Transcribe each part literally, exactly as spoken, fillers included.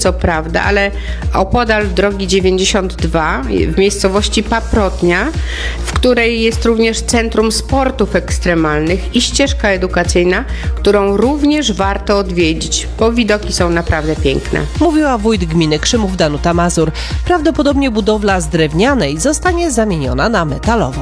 co prawda, ale opodal drogi dziewięćdziesiąt dwa w miejscowości Paprotnia, w której jest również Centrum Sportów Ekstremalnych i ścieżka edukacyjna, którą również warto odwiedzić, bo widoki są naprawdę piękne. Mówiła wójt gminy Krzymów Danuta Mazur. Prawdopodobnie budowla z drewnianej zostanie zamieniona na metalową.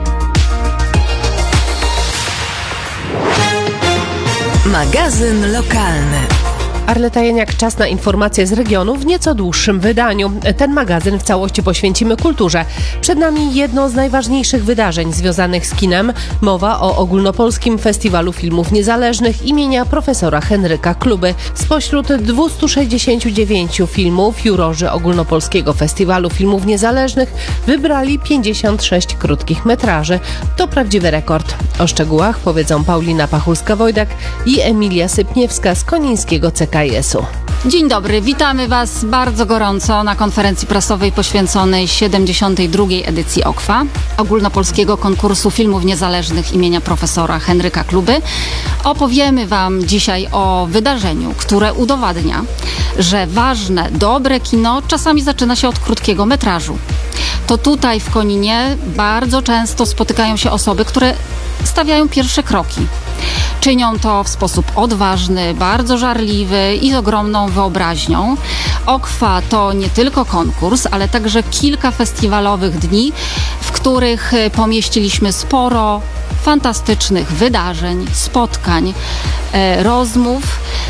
Magazyn lokalny. Arleta Janiak, czas na informacje z regionu w nieco dłuższym wydaniu. Ten magazyn w całości poświęcimy kulturze. Przed nami jedno z najważniejszych wydarzeń związanych z kinem. Mowa o Ogólnopolskim Festiwalu Filmów Niezależnych imienia profesora Henryka Kluby. Spośród dwieście sześćdziesiąt dziewięć filmów jurorzy Ogólnopolskiego Festiwalu Filmów Niezależnych wybrali pięćdziesiąt sześć krótkich metraży. To prawdziwy rekord. O szczegółach powiedzą Paulina Pachulska-Wojdak i Emilia Sypniewska z Konińskiego C K S u. Dzień dobry, witamy Was bardzo gorąco na konferencji prasowej poświęconej siedemdziesiątej drugiej edycji OKFA, Ogólnopolskiego Konkursu Filmów Niezależnych imienia profesora Henryka Kluby. Opowiemy Wam dzisiaj o wydarzeniu, które udowadnia, że ważne, dobre kino czasami zaczyna się od krótkiego metrażu. To tutaj w Koninie bardzo często spotykają się osoby, które stawiają pierwsze kroki. Czynią to w sposób odważny, bardzo żarliwy i z ogromną wyobraźnią. OKFA to nie tylko konkurs, ale także kilka festiwalowych dni, w których pomieściliśmy sporo fantastycznych wydarzeń, spotkań, e, rozmów.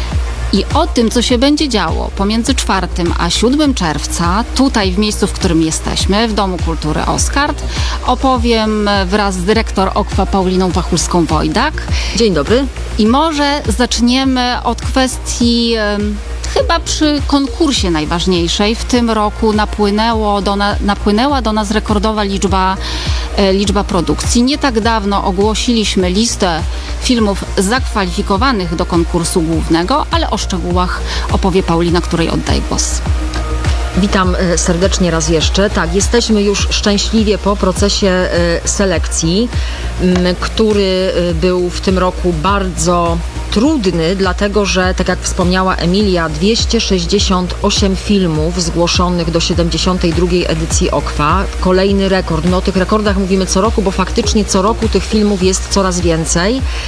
I o tym, co się będzie działo pomiędzy czwartym a siódmym czerwca, tutaj w miejscu, w którym jesteśmy, w Domu Kultury Oskard, opowiem wraz z dyrektor OKFA Pauliną Pachulską-Wojdak. Dzień dobry. I może zaczniemy od kwestii chyba przy konkursie najważniejszej. W tym roku napłynęło do na, napłynęła do nas rekordowa liczba, e, liczba produkcji. Nie tak dawno ogłosiliśmy listę filmów zakwalifikowanych do konkursu głównego, ale o szczegółach opowie Paulina, której oddaję głos. Witam serdecznie raz jeszcze. Tak, jesteśmy już szczęśliwie po procesie selekcji, który był w tym roku bardzo trudny, dlatego że, tak jak wspomniała Emilia, dwieście sześćdziesiąt osiem filmów zgłoszonych do siedemdziesiątej drugiej edycji OKFA. Kolejny rekord. My o tych rekordach mówimy co roku, bo faktycznie co roku tych filmów jest coraz więcej.